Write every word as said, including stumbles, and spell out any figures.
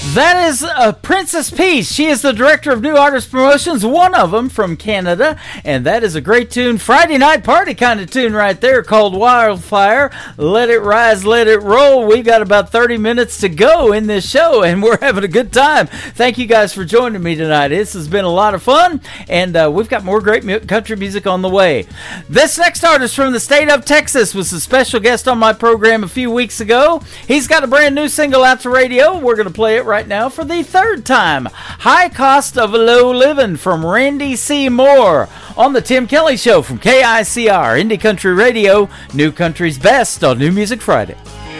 That is uh, Princess Peace. She is the director of New Artist Promotions, one of them from Canada, and that is a great tune, Friday night party kind of tune right there called Wildfire. Let it rise, let it roll. We've got about thirty minutes to go in this show, and we're having a good time. Thank you guys for joining me tonight. This has been a lot of fun, and uh, we've got more great mu- country music on the way. This next artist from the state of Texas was a special guest on my program a few weeks ago. He's got a brand new single out to radio. We're going to play it right now for the third time. High Cost of Low Living from Randy C. Moore on the Tim Kelly Show from K I C R, Indie Country Radio, New Country's Best on New Music Friday.